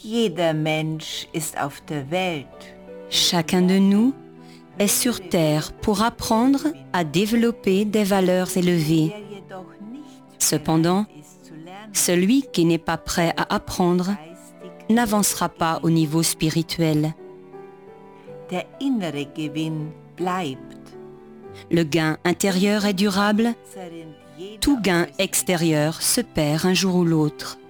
Jeder Mensch ist auf der Welt. Chacun de nous est sur Terre pour apprendre à développer des valeurs élevées. Wer jedoch nicht Cependant, bereit ist zu lernen, celui qui n'est pas prêt à apprendre geistig, n'avancera pas au niveau spirituel. der innere Gewinn bleibt. Le gain intérieur est durable, Zerrinnt jeder tout gain äußere extérieur se perd un jour ou l'autre.